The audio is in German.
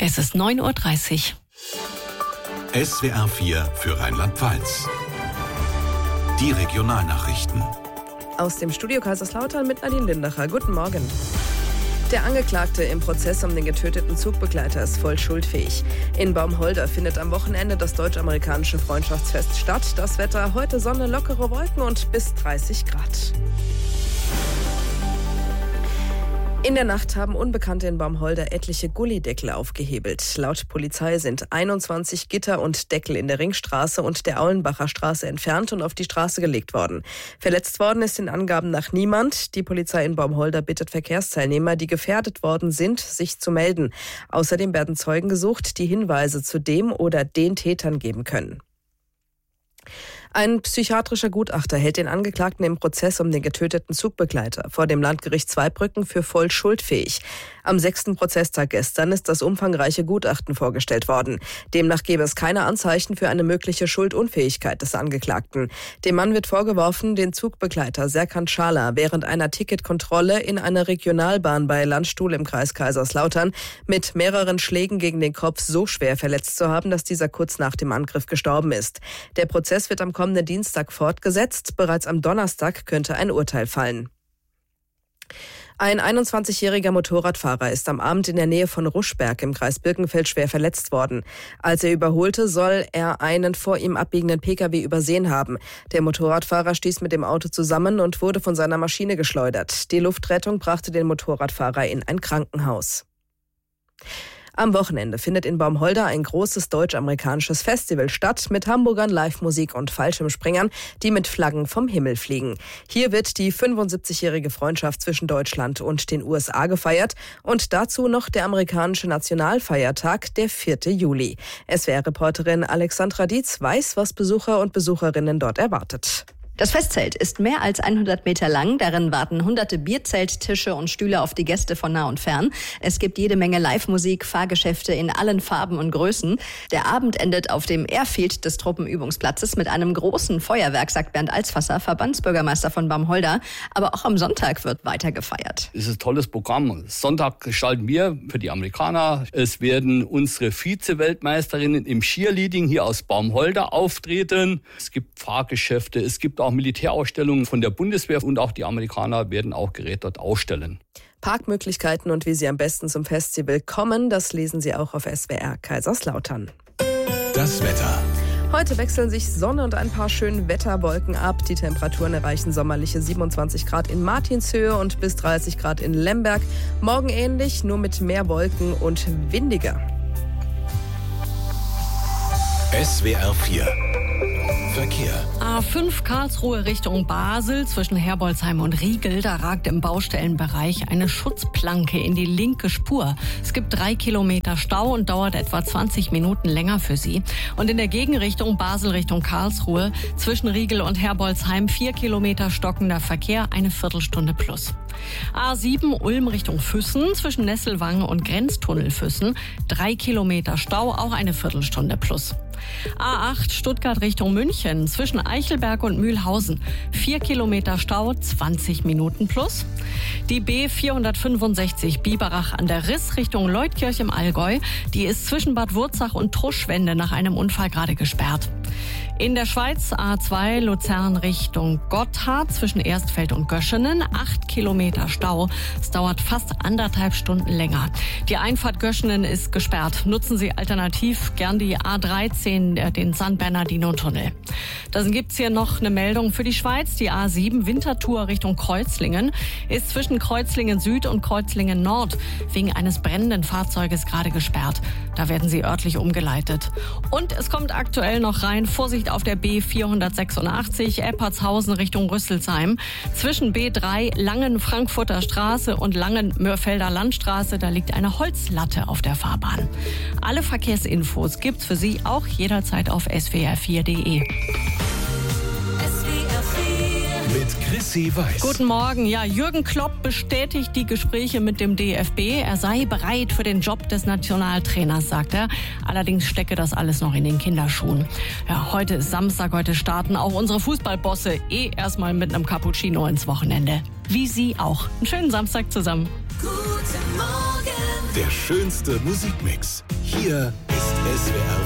Es ist 9:30 Uhr. SWR 4 für Rheinland-Pfalz. Die Regionalnachrichten. Aus dem Studio Kaiserslautern mit Nadine Lindacher. Guten Morgen. Der Angeklagte im Prozess um den getöteten Zugbegleiter ist voll schuldfähig. In Baumholder findet am Wochenende das deutsch-amerikanische Freundschaftsfest statt. Das Wetter: heute Sonne, lockere Wolken und bis 30 Grad. In der Nacht haben Unbekannte in Baumholder etliche Gullideckel aufgehebelt. Laut Polizei sind 21 Gitter und Deckel in der Ringstraße und der Aulenbacher Straße entfernt und auf die Straße gelegt worden. Verletzt worden ist den Angaben nach niemand. Die Polizei in Baumholder bittet Verkehrsteilnehmer, die gefährdet worden sind, sich zu melden. Außerdem werden Zeugen gesucht, die Hinweise zu dem oder den Tätern geben können. Ein psychiatrischer Gutachter hält den Angeklagten im Prozess um den getöteten Zugbegleiter vor dem Landgericht Zweibrücken für voll schuldfähig. Am 6. Prozesstag gestern ist das umfangreiche Gutachten vorgestellt worden. Demnach gäbe es keine Anzeichen für eine mögliche Schuldunfähigkeit des Angeklagten. Dem Mann wird vorgeworfen, den Zugbegleiter Serkan Schala während einer Ticketkontrolle in einer Regionalbahn bei Landstuhl im Kreis Kaiserslautern mit mehreren Schlägen gegen den Kopf so schwer verletzt zu haben, dass dieser kurz nach dem Angriff gestorben ist. Der Prozess wird am kommenden Dienstag fortgesetzt. Bereits am Donnerstag könnte ein Urteil fallen. Ein 21-jähriger Motorradfahrer ist am Abend in der Nähe von Ruschberg im Kreis Birkenfeld schwer verletzt worden. Als er überholte, soll er einen vor ihm abbiegenden Pkw übersehen haben. Der Motorradfahrer stieß mit dem Auto zusammen und wurde von seiner Maschine geschleudert. Die Luftrettung brachte den Motorradfahrer in ein Krankenhaus. Am Wochenende findet in Baumholder ein großes deutsch-amerikanisches Festival statt mit Hamburgern, Live-Musik und Fallschirmspringern, die mit Flaggen vom Himmel fliegen. Hier wird die 75-jährige Freundschaft zwischen Deutschland und den USA gefeiert und dazu noch der amerikanische Nationalfeiertag, der 4. Juli. SWR-Reporterin Alexandra Dietz weiß, was Besucher und Besucherinnen dort erwartet. Das Festzelt ist mehr als 100 Meter lang. Darin warten hunderte Bierzelttische und Stühle auf die Gäste von nah und fern. Es gibt jede Menge Live-Musik, Fahrgeschäfte in allen Farben und Größen. Der Abend endet auf dem Airfield des Truppenübungsplatzes mit einem großen Feuerwerk, sagt Bernd Alsfasser, Verbandsbürgermeister von Baumholder. Aber auch am Sonntag wird weiter gefeiert. Es ist ein tolles Programm. Sonntag gestalten wir für die Amerikaner. Es werden unsere Vize-Weltmeisterinnen im Cheerleading hier aus Baumholder auftreten. Es gibt Fahrgeschäfte, es gibt auch Militärausstellungen von der Bundeswehr und auch die Amerikaner werden auch Geräte dort ausstellen. Parkmöglichkeiten und wie Sie am besten zum Festival kommen, das lesen Sie auch auf SWR Kaiserslautern. Das Wetter. Heute wechseln sich Sonne und ein paar schöne Wetterwolken ab. Die Temperaturen erreichen sommerliche 27 Grad in Martinshöhe und bis 30 Grad in Lemberg. Morgen ähnlich, nur mit mehr Wolken und windiger. SWR 4 Verkehr. A5 Karlsruhe Richtung Basel zwischen Herbolzheim und Riegel. Da ragt im Baustellenbereich eine Schutzplanke in die linke Spur. Es gibt 3 Kilometer Stau und dauert etwa 20 Minuten länger für Sie. Und in der Gegenrichtung Basel Richtung Karlsruhe zwischen Riegel und Herbolzheim 4 Kilometer stockender Verkehr, eine Viertelstunde plus. A7 Ulm Richtung Füssen zwischen Nesselwangen und Grenztunnel Füssen 3 Kilometer Stau, auch eine Viertelstunde plus. A8 Stuttgart Richtung München zwischen Eichelberg und Mühlhausen 4 Kilometer Stau, 20 Minuten plus. Die B465 Biberach an der Riss Richtung Leutkirch im Allgäu, die ist zwischen Bad Wurzach und Truschwende nach einem Unfall gerade gesperrt. In der Schweiz A2 Luzern Richtung Gotthard zwischen Erstfeld und Göschenen 8 Kilometer Stau. Es dauert fast 1,5 Stunden länger. Die Einfahrt Göschenen ist gesperrt. Nutzen Sie alternativ gern die A13, den San Bernardino-Tunnel. Dann gibt's hier noch eine Meldung für die Schweiz. Die A7 Winterthur Richtung Kreuzlingen ist zwischen Kreuzlingen Süd und Kreuzlingen Nord wegen eines brennenden Fahrzeuges gerade gesperrt. Da werden Sie örtlich umgeleitet. Und es kommt aktuell noch rein, Vorsicht auf der B486 Eppertshausen Richtung Rüsselsheim. Zwischen B3 Langen-Frankfurter Straße und Langen-Mörfelder Landstraße, da liegt eine Holzlatte auf der Fahrbahn. Alle Verkehrsinfos gibt's für Sie auch jederzeit auf swr4.de. Mit Chrissy Weiß. Guten Morgen. Ja, Jürgen Klopp bestätigt die Gespräche mit dem DFB. Er sei bereit für den Job des Nationaltrainers, sagt er. Allerdings stecke das alles noch in den Kinderschuhen. Ja, heute ist Samstag, heute starten auch unsere Fußballbosse erstmal mit einem Cappuccino ins Wochenende. Wie Sie auch. Einen schönen Samstag zusammen. Guten Morgen. Der schönste Musikmix. Hier ist SWR